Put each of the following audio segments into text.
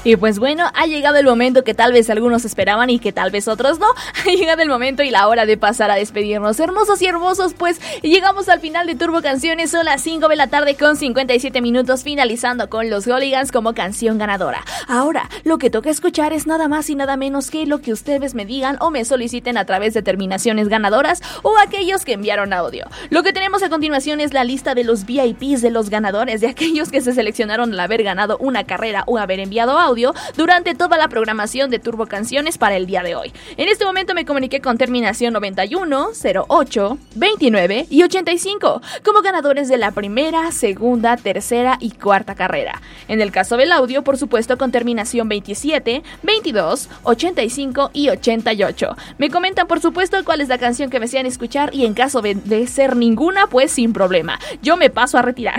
Y pues bueno, ha llegado el momento que tal vez algunos esperaban y que tal vez otros no. Ha llegado el momento y la hora de pasar a despedirnos. Hermosos y hermosos, pues llegamos al final de Turbo Canciones. Son las 5 de la tarde con 57 minutos, finalizando con los Hooligans como canción ganadora. Ahora, lo que toca escuchar es nada más y nada menos que lo que ustedes me digan o me soliciten a través de terminaciones ganadoras o aquellos que enviaron audio. Lo que tenemos a continuación es la lista de los VIPs de los ganadores, de aquellos que se seleccionaron al haber ganado una carrera o haber enviado audio durante toda la programación de Turbo Canciones para el día de hoy. En este momento me comuniqué con terminación 91, 08, 29 y 85 como ganadores de la primera, segunda, tercera y cuarta carrera. En el caso del audio, por supuesto, con terminación 27, 22, 85 y 88. Me comentan, por supuesto, cuál es la canción que desean escuchar y en caso de ser ninguna, pues sin problema. Yo me paso a retirar.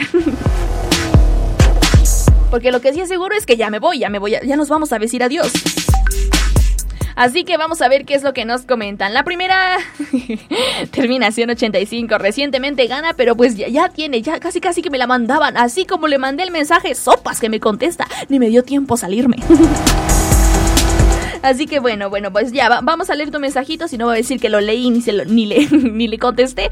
Porque lo que sí es seguro es que ya me voy, ya nos vamos a decir adiós. Así que vamos a ver qué es lo que nos comentan. La primera, terminación 85, recientemente gana, pero pues ya tiene, ya casi que me la mandaban. Así como le mandé el mensaje, sopas que me contesta, ni me dio tiempo salirme. Así que bueno, pues ya, vamos a leer tu mensajito, si no voy a decir que lo leí ni le contesté.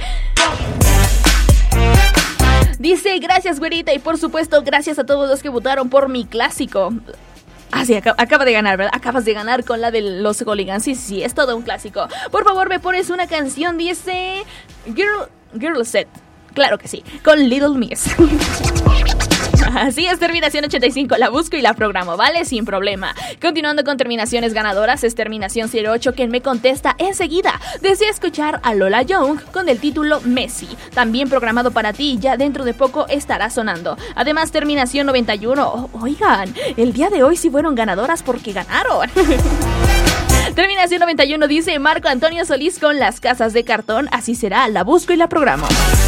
Dice, gracias güerita y por supuesto gracias a todos los que votaron por mi clásico. Ah, sí, acaba de ganar, ¿verdad? Acabas de ganar con la de los Hooligans. Sí, es todo un clásico. Por favor, me pones una canción, dice Girl Set. Claro que sí, con Little Miss. Así es, terminación 85, la busco y la programo, ¿vale? Sin problema. Continuando con terminaciones ganadoras, es terminación 08 quien me contesta enseguida. Desea escuchar a Lola Young con el título Messi, también programado para ti, ya dentro de poco estará sonando. Además, terminación 91, oigan, el día de hoy sí fueron ganadoras porque ganaron. Terminación 91 dice Marco Antonio Solís con Las Casas de Cartón, así será, la busco y la programo.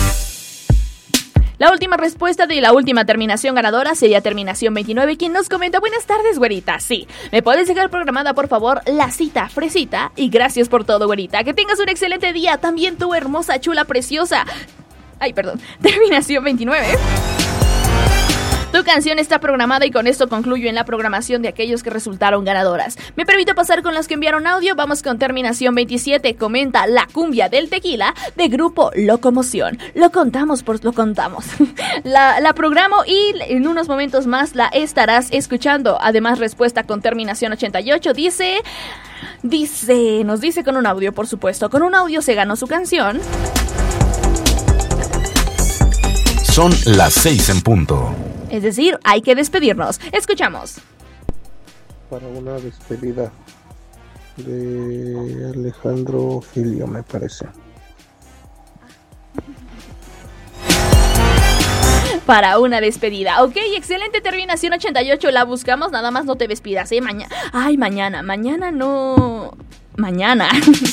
La última respuesta de la última terminación ganadora sería terminación 29, quien nos comenta, buenas tardes, güerita, sí, me puedes dejar programada por favor la cita fresita y gracias por todo, güerita, que tengas un excelente día, también tú hermosa, chula, preciosa, terminación 29. Tu canción está programada y con esto concluyo en la programación de aquellos que resultaron ganadoras. Me permito pasar con los que enviaron audio. Vamos con terminación 27. Comenta La Cumbia del Tequila de Grupo Locomoción. Lo contamos. La programo y en unos momentos más la estarás escuchando. Además, respuesta con terminación 88 nos dice con un audio, por supuesto. Con un audio se ganó su canción. Son las 6 en punto. Es decir, hay que despedirnos. Escuchamos. Para una despedida de Alejandro Filio, me parece. Para una despedida. Ok, excelente terminación 88. La buscamos. Nada más no te despidas, ¿eh? Mañana no. Mañana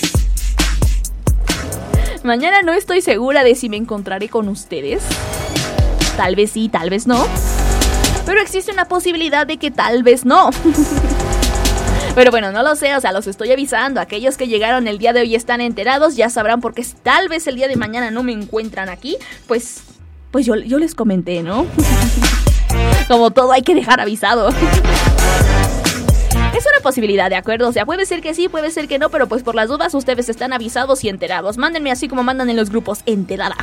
no estoy segura de si me encontraré con ustedes. Tal vez sí, tal vez no. Pero existe una posibilidad de que tal vez no. Pero bueno, no lo sé, o sea, los estoy avisando. Aquellos que llegaron el día de hoy están enterados, ya sabrán, porque si tal vez el día de mañana no me encuentran aquí, pues yo les comenté, ¿no? Como todo hay que dejar avisado. Es una posibilidad, ¿de acuerdo? O sea, puede ser que sí, puede ser que no, pero pues por las dudas ustedes están avisados y enterados. Mándenme así como mandan en los grupos, enterada.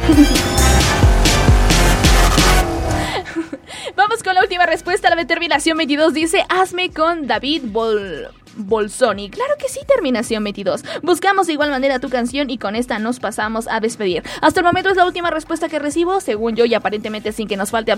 Vamos con la última respuesta. La de terminación 22 dice hazme con David Bolsoni. Claro que sí, terminación 22. Buscamos de igual manera tu canción y con esta nos pasamos a despedir. Hasta el momento es la última respuesta que recibo, según yo, y aparentemente sin que nos falte